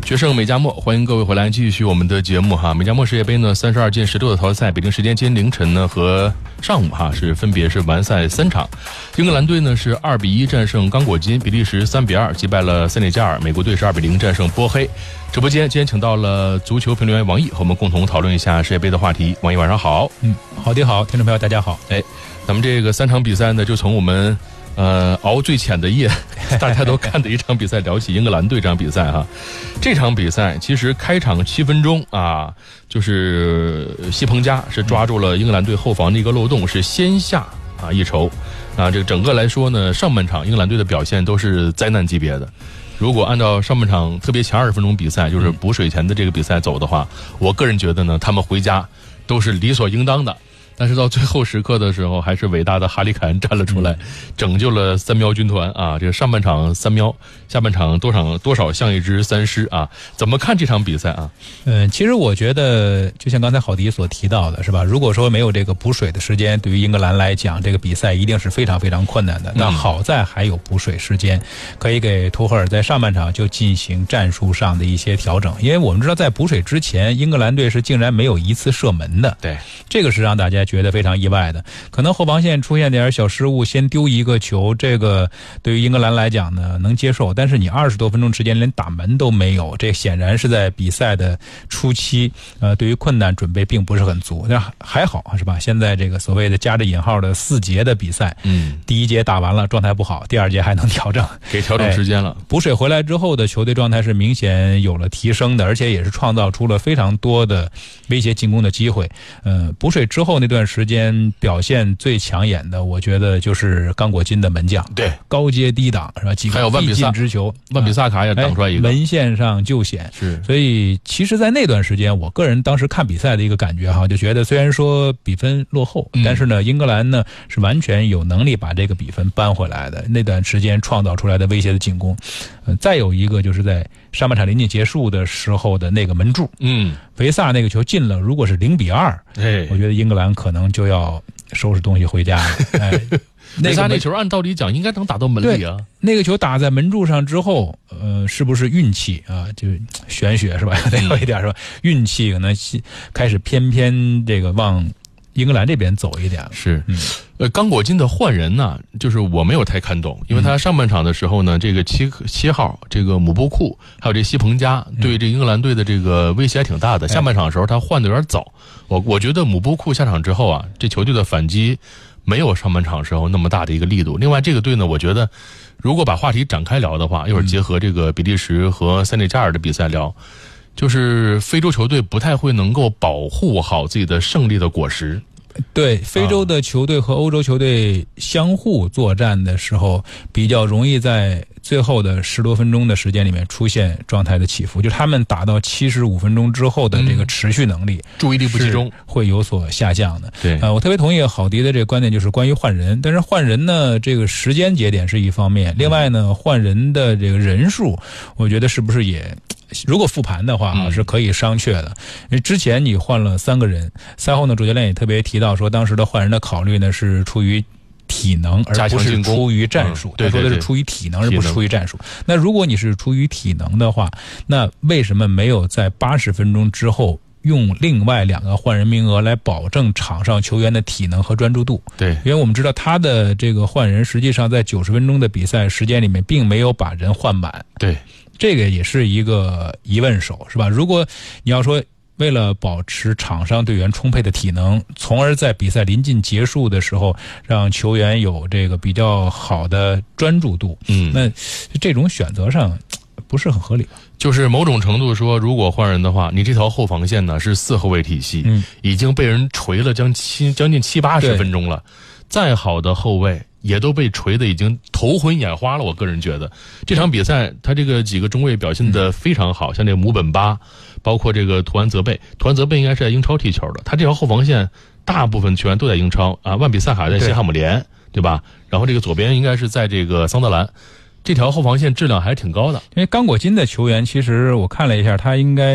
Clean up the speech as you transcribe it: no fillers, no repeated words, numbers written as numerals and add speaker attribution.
Speaker 1: 决胜美加墨，欢迎各位回来继续我们的节目哈。美加墨世界杯呢，32进16的淘汰赛，北京时间今天凌晨呢和上午哈分别是完赛3场。英格兰队呢是2比1战胜刚果金，比利时3比2击败了塞内加尔，美国队是2比0战胜波黑。直播间今天请到了足球评论员王毅，和我们共同讨论一下世界杯的话题。王毅晚上好。
Speaker 2: 好的好，听众朋友大家好。
Speaker 1: 咱们这个3场比赛呢，就从我们熬最浅的夜大家都看的一场比赛聊起英格兰队这场比赛哈。这场比赛其实开场7分钟啊，就是西彭加是抓住了英格兰队后防的一个漏洞，是先下一筹啊。这个整个来说呢，上半场英格兰队的表现都是灾难级别的。如果按照上半场特别前20分钟比赛，就是补水前的这个比赛走的话，我个人觉得呢，他们回家都是理所应当的。但是到最后时刻的时候，还是伟大的哈里凯恩站了出来，拯救了三喵军团啊！这个上半场3喵，下半场多少像一只3狮啊！怎么看这场比赛啊？
Speaker 2: 其实我觉得，就像刚才郝迪所提到的，是吧？如果说没有这个补水的时间，对于英格兰来讲，这个比赛一定是非常非常困难的。但好在还有补水时间，可以给图赫尔在上半场就进行战术上的一些调整。因为我们知道，在补水之前，英格兰队是竟然没有一次射门的。
Speaker 1: 对，
Speaker 2: 这个是让大家觉得非常意外的。可能后防线出现点小失误，先丢一个球，这个对于英格兰来讲呢能接受，但是你20多分钟时间连打门都没有，这显然是在比赛的初期对于困难准备并不是很足。但还好是吧？现在这个所谓的加着引号的4节的比赛，第1节打完了状态不好，第2节还能调整，
Speaker 1: 给调整时间了。
Speaker 2: 补水回来之后的球队状态是明显有了提升的，而且也是创造出了非常多的威胁进攻的机会。补水之后那段时间表现最抢眼的，我觉得就是刚果金的门将，
Speaker 1: 对，
Speaker 2: 高接低挡是吧？几个必进之球，
Speaker 1: 万比萨卡也挡出来一个，
Speaker 2: 门线上救险。
Speaker 1: 是，
Speaker 2: 所以其实，在那段时间，我个人当时看比赛的一个感觉哈，就觉得虽然说比分落后，但是呢，英格兰呢是完全有能力把这个比分扳回来的。那段时间创造出来的威胁的进攻，再有一个就是在上半场临近结束的时候的那个门柱，维萨那个球进了，如果是0比2，我觉得英格兰可能就要收拾东西回家了。
Speaker 1: 维萨那球按道理讲应该能打到门里啊。
Speaker 2: 那个球打在门柱上之后，是不是运气啊？就玄学是吧？得有一点是吧？运气可能开始偏这个往英格兰这边走一点。
Speaker 1: 是，刚果金的换人呢，就是我没有太看懂，因为他上半场的时候呢，这个7号这个姆波库还有这西彭加对这英格兰队的这个威胁还挺大的。下半场的时候他换的有点早，我觉得姆波库下场之后啊，这球队的反击没有上半场时候那么大的一个力度。另外这个队呢，我觉得如果把话题展开聊的话，一会儿结合这个比利时和塞内加尔的比赛聊，就是非洲球队不太会能够保护好自己的胜利的果实。
Speaker 2: 对，非洲的球队和欧洲球队相互作战的时候，比较容易在最后的10多分钟的时间里面出现状态的起伏，就是他们打到75分钟之后的这个持续能力，
Speaker 1: 注意力不集中，
Speaker 2: 会有所下降的。
Speaker 1: 对，
Speaker 2: 我特别同意郝迪的这个观点，就是关于换人。但是换人呢，这个时间节点是一方面，另外呢，换人的这个人数，我觉得是不是也，如果复盘的话是可以商榷的。因为之前你换了3个人，赛后呢，主教练也特别提到说，当时的换人的考虑呢是出于体能，而不是出于战术。他说的是出于体能，而不是出于战术。那如果你是出于体能的话，那为什么没有在80分钟之后用另外2个换人名额来保证场上球员的体能和专注度？
Speaker 1: 对，
Speaker 2: 因为我们知道他的这个换人实际上在90分钟的比赛时间里面并没有把人换满。
Speaker 1: 对，
Speaker 2: 这个也是一个疑问手，是吧？如果你要说为了保持场上队员充沛的体能，从而在比赛临近结束的时候让球员有这个比较好的专注度，那这种选择上不是很合理。
Speaker 1: 就是某种程度说，如果换人的话，你这条后防线呢是4后卫体系，已经被人锤了将近70-80分钟了，再好的后卫也都被锤的已经头昏眼花了。我个人觉得这场比赛他这个几个中卫表现得非常好，像这个姆本巴，包括这个图安泽贝应该是在英超踢球的，他这条后防线大部分球员都在英超啊，万比萨卡在西汉姆联，对吧？然后这个左边应该是在这个桑德兰，这条后防线质量还是挺高的。
Speaker 2: 因为刚果金的球员，其实我看了一下，他应该